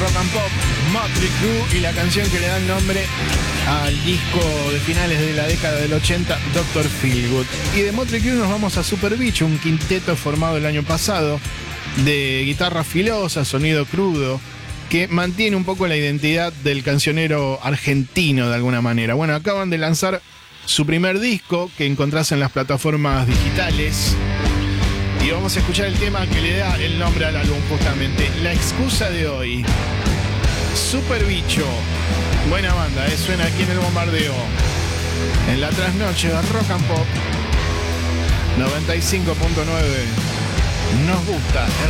Rock and Pop, Mötley Crüe, y la canción que le da el nombre al disco de finales de la década del 80, Dr. Feelgood. Y de Mötley Crüe nos vamos a Super Bicho, un quinteto formado el año pasado de guitarra filosa, sonido crudo, que mantiene un poco la identidad del cancionero argentino de alguna manera. Bueno, acaban de lanzar su primer disco que encontrás en las plataformas digitales. Y vamos a escuchar el tema que le da el nombre al álbum justamente, La Excusa de Hoy. Super Bicho. Buena banda, suena aquí en el Bombardeo. En la trasnoche de Rock and Pop 95.9. Nos gusta.